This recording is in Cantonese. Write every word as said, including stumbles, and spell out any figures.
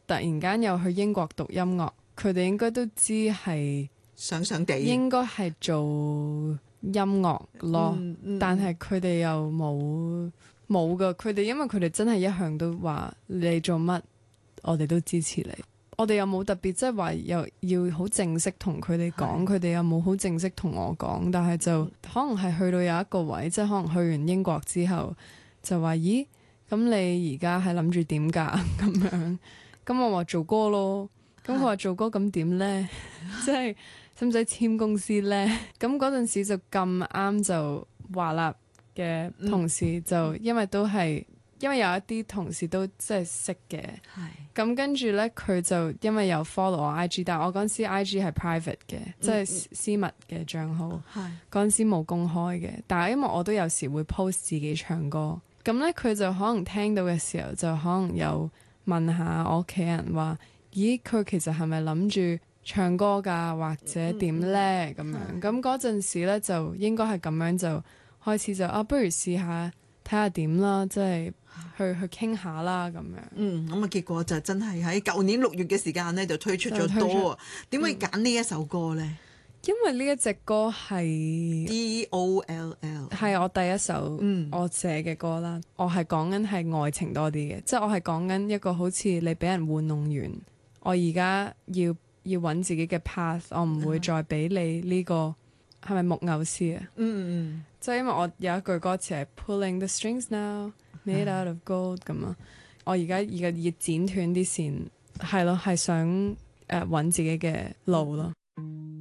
突然間又去英國讀音樂，佢哋應該都知係想想地應該係做音樂咯， 嗯嗯、 但係佢哋又冇冇噶，佢哋因為佢哋真係一向都話你做乜，我哋都支持你。我哋又冇特別即係話又要好正式同佢哋講，佢哋又冇好正式同我講，但係就可能係去到有一個位，即係可能去完英國之後就話咦，咁你而家係諗住點㗎咁樣？咁我話做歌咯，咁佢話做歌咁點呢？即係使唔使簽公司呢？咁嗰陣時就咁啱就華納嘅同事就因為都係。因為有一啲同事都即係識嘅，咁跟住呢，佢就因為有 follow 我 I G， 但係我嗰陣時 I G 係 private 嘅，嗯、即係私密嘅帳號，嗰陣時冇公開嘅。但係因為我都有時會 post 自己唱歌，咁呢，佢就可能聽到嘅時候就可能有問下我屋企人話：咦，佢其實係咪諗住唱歌㗎，或者點呢？咁樣咁嗰陣時呢，就應該係咁樣就開始就啊，不如試下睇下點啦，即係。去去傾下啦咁樣， 嗯，咁啊結果就真係喺舊年六月嘅時間咧就推出咗多啊。點解揀呢一首歌咧？ 因為呢一隻歌係 D O L L 係我第一首我寫嘅歌啦。嗯、我係講緊係愛情多啲嘅，即係我係講緊一個好似你俾人玩弄完，我而家要要揾自己嘅 path， 我唔會再俾你呢、這個係咪木偶師啊？嗯嗯，即係因為我有一句歌詞係 Pulling the strings now。Made out of gold 咁啊！我而家而家要剪斷啲線，係咯，係想誒揾、呃、自己嘅路咯。